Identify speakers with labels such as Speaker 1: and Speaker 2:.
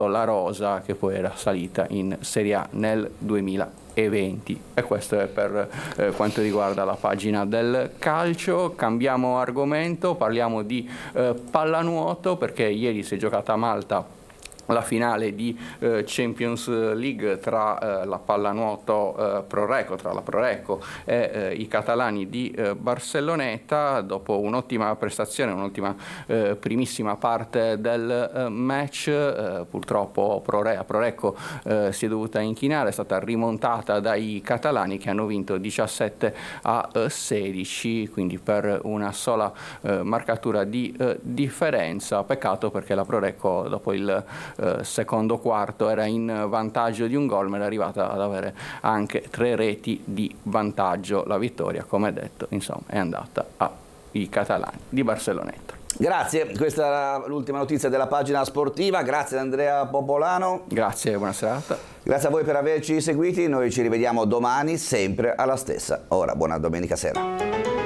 Speaker 1: la rosa, che poi era salita in Serie A nel 2020. E questo è per quanto riguarda la pagina del calcio. Cambiamo argomento, parliamo di pallanuoto, perché ieri si è giocata a Malta la finale di Champions League tra la pallanuoto Proreco, tra la Proreco e i catalani di Barcelloneta. Dopo un'ottima prestazione, un'ottima primissima parte del match, purtroppo Proreco si è dovuta inchinare, è stata rimontata dai catalani, che hanno vinto 17-16, quindi per una sola marcatura di differenza. Peccato, perché la Proreco dopo il secondo quarto era in vantaggio di un gol, ma è arrivata ad avere anche 3 reti di vantaggio. La vittoria, come detto, insomma, è andata ai catalani di Barcelloneta.
Speaker 2: Grazie, questa era l'ultima notizia della pagina sportiva. Grazie ad Andrea Popolano.
Speaker 1: Grazie, buona serata.
Speaker 2: Grazie a voi per averci seguiti, noi ci rivediamo domani sempre alla stessa ora. Buona domenica sera.